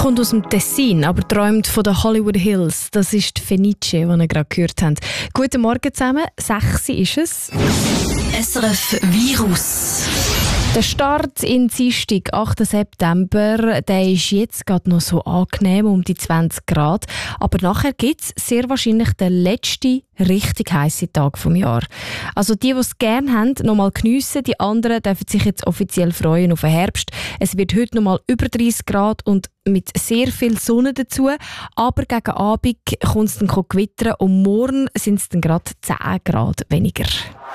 kommt aus dem Tessin, aber träumt von den Hollywood Hills. Das ist die Fenice, die ihr gerade gehört habt. Guten Morgen zusammen, 6 Uhr ist es. SRF Virus. Der Start in Dienstag, 8. September, der ist jetzt gerade noch so angenehm, um die 20 Grad. Aber nachher gibt es sehr wahrscheinlich den letzten richtig heissen Tag vom Jahr. Also die es gerne haben, noch mal geniessen. Die anderen dürfen sich jetzt offiziell freuen auf den Herbst. Es wird heute noch mal über 30 Grad und mit sehr viel Sonne dazu. Aber gegen Abend kommt es dann gewittern und morgen sind es dann gerade 10 Grad weniger.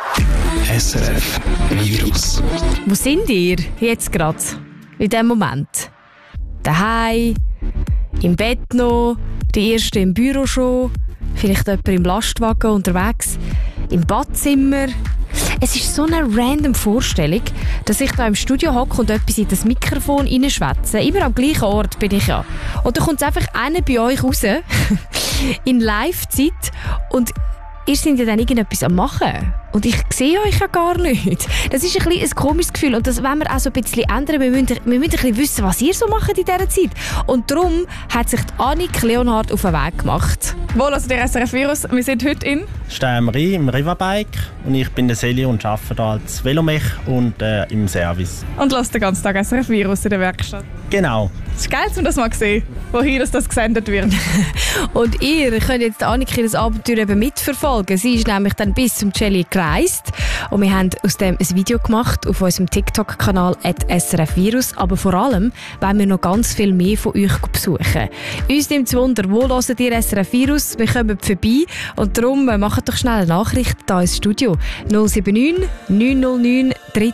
SRF Virus. Wo sind ihr jetzt gerade? In diesem Moment? Daheim? Im Bett noch? Die Ersten im Büro schon? Vielleicht jemand im Lastwagen unterwegs? Im Badzimmer? Es ist so eine random Vorstellung, dass ich da im Studio hocke und etwas in das Mikrofon reinschwätze. Immer am gleichen Ort bin ich ja. Und dann kommt einfach einer bei euch raus, in Live-Zeit, und ihr seid ja dann irgendetwas am Machen. Und ich sehe euch ja gar nicht. Das ist ein komisches Gefühl. Und das wollen wir auch so ein bisschen ändern. Wir müssen ein bisschen wissen, was ihr so macht in dieser Zeit. Und darum hat sich die Annik Leonhardt auf den Weg gemacht. Wohl, also der SRF Virus. Wir sind heute in Steinmarie im Riverbike und ich bin der Seli und arbeite hier als Velomech und im Service. und lasst den ganzen Tag SRF Virus in der Werkstatt. Genau. Es ist geil, dass man das mal sehen, wohin das gesendet wird. Und ihr könnt jetzt Annik das Abenteuer eben mitverfolgen. Sie ist nämlich dann bis zum Celli gereist. Und wir haben aus dem ein Video gemacht auf unserem TikTok-Kanal @SRFVirus. Aber vor allem wollen wir noch ganz viel mehr von euch besuchen. Uns nimmt es Wunder, wo hört ihr SRF Virus? Wir kommen vorbei. Und darum macht doch schnell eine Nachricht hier ins Studio. 079 909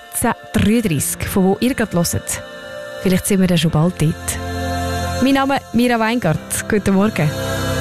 1333, von wo ihr gerade hört. Vielleicht sind wir dann schon bald dort. Mein Name ist Mira Weingart. Guten Morgen.